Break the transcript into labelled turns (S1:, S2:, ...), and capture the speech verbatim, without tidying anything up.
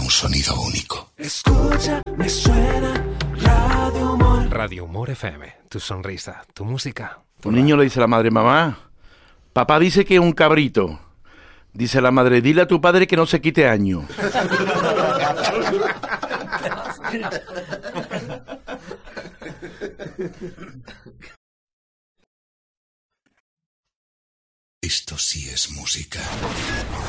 S1: un sonido único.
S2: Escucha, me suena Radio Humor.
S3: Radio Humor F M, tu sonrisa, tu música. Tu
S4: un niño le dice a la madre, mamá, papá dice que es un cabrito. Dice la madre, dile a tu padre que no se quite año.
S1: Esto sí es música.